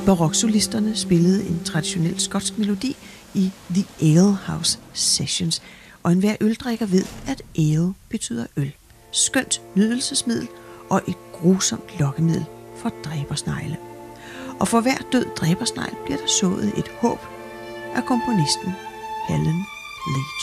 Baroksolisterne spillede en traditionel skotsk melodi i The Ale House Sessions, og enhver øldrikker ved, at ale betyder øl. Skønt nydelsesmiddel og et grusomt lokkemiddel for dræbersnegle. Og for hver død dræbersnegl bliver der sået et håb af komponisten Helen Leach.